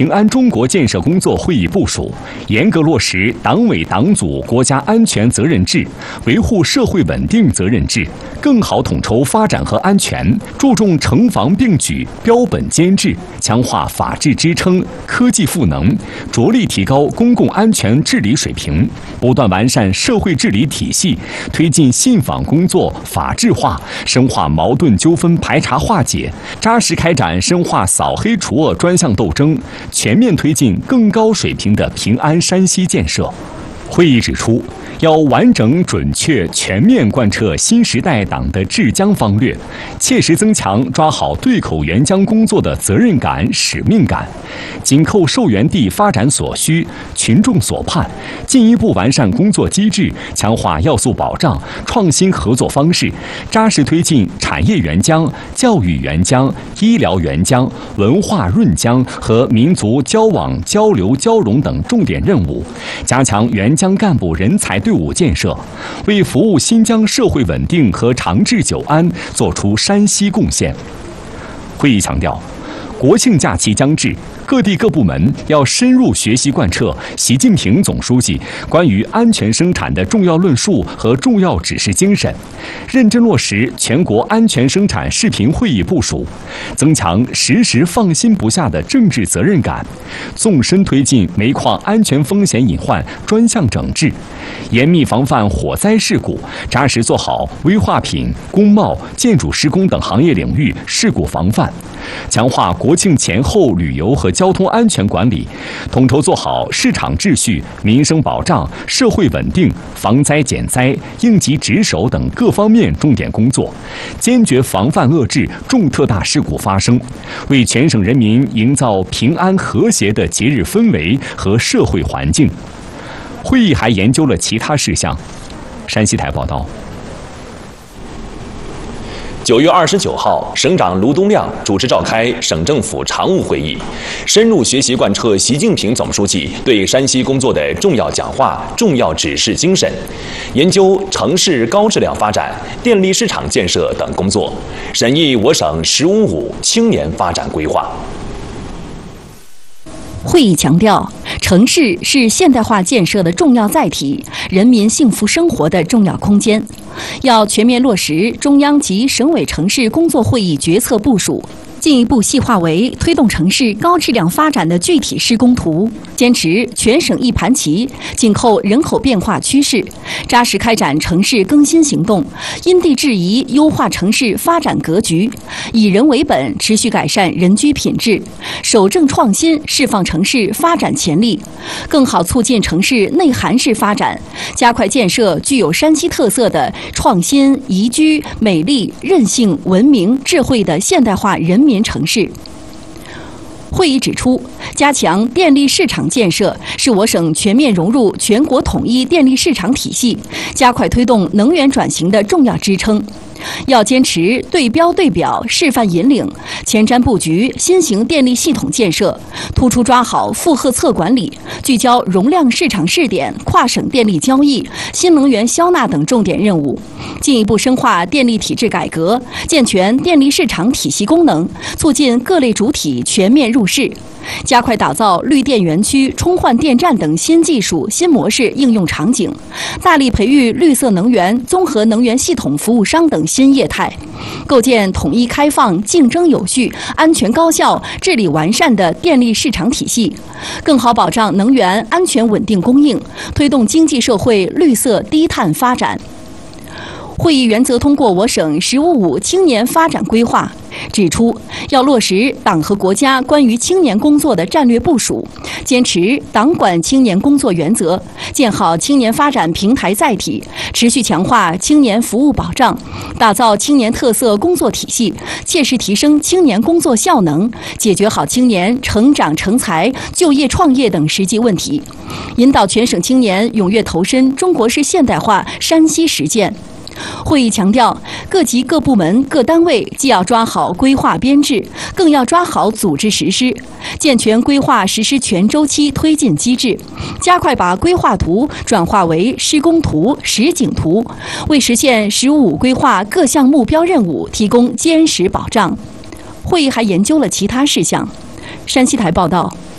平安中国建设工作会议部署，严格落实党委党组国家安全责任制，维护社会稳定责任制，更好统筹发展和安全，注重城防并举、标本兼治，强化法治支撑、科技赋能，着力提高公共安全治理水平，不断完善社会治理体系，推进信访工作法治化，深化矛盾纠纷排查化解，扎实开展深化扫黑除恶专项斗争，全面推进更高水平的平安山西建设。会议指出，要完整、准确、全面贯彻新时代党的治疆方略，切实增强抓好对口援疆工作的责任感、使命感，紧扣受援地发展所需、群众所盼，进一步完善工作机制，强化要素保障、创新合作方式，扎实推进产业援疆、教育援疆、医疗援疆、文化润疆和民族交往、交流、交融等重点任务，加强援疆干部人才队伍建设，为服务新疆社会稳定和长治久安作出山西贡献。会议强调，国庆假期将至，各地各部门要深入学习贯彻习近平总书记关于安全生产的重要论述和重要指示精神，认真落实全国安全生产视频会议部署，增强时时放心不下的政治责任感，纵深推进煤矿安全风险隐患专项整治，严密防范火灾事故，扎实做好危化品、工贸、建筑施工等行业领域事故防范，强化国庆前后旅游和交通安全管理，统筹做好市场秩序、民生保障、社会稳定、防灾减灾、应急值守等各方面重点工作，坚决防范遏制重特大事故发生，为全省人民营造平安和谐的节日氛围和社会环境。会议还研究了其他事项。山西台报道。 9月29号，省长卢东亮主持召开省政府常务会议，深入学习贯彻习近平总书记对山西工作的重要讲话、重要指示精神，研究城市高质量发展、电力市场建设等工作，审议我省“15+5”青年发展规划。 会议强调，城市是现代化建设的重要载体，人民幸福生活的重要空间，要全面落实中央及省委城市工作会议决策部署，进一步细化为推动城市高质量发展的具体施工图，坚持全省一盘棋，紧扣人口变化趋势，扎实开展城市更新行动，因地制宜优化城市发展格局，以人为本，持续改善人居品质，守正创新，释放城市发展潜力，更好促进城市内涵式发展，加快建设具有山西特色的创新、宜居、美丽、韧性、文明、智慧的现代化人民城市。会议指出，加强电力市场建设是我省全面融入全国统一电力市场体系、加快推动能源转型的重要支撑。要坚持对标对表、示范引领，前瞻布局新型电力系统建设，突出抓好负荷侧管理，聚焦容量市场试点、跨省电力交易、新能源销纳等重点任务，进一步深化电力体制改革，健全电力市场体系功能，促进各类主体全面入市。加快打造绿电园区、充换电站等新技术、新模式应用场景，大力培育绿色能源、综合能源系统服务商等新业态，构建统一开放、竞争有序、安全高效、治理完善的电力市场体系，更好保障能源安全稳定供应，推动经济社会绿色低碳发展。会议原则通过我省“15+5”青年发展规划，指出要落实党和国家关于青年工作的战略部署，坚持党管青年工作原则，建好青年发展平台载体，持续强化青年服务保障，打造青年特色工作体系，切实提升青年工作效能，解决好青年成长成才、就业创业等实际问题，引导全省青年踊跃投身中国式现代化山西实践。会议强调，各级各部门各单位既要抓好规划编制，更要抓好组织实施，健全规划实施全周期推进机制，加快把规划图转化为施工图、实景图，为实现“15+5”规划各项目标任务提供坚实保障。会议还研究了其他事项。山西台报道。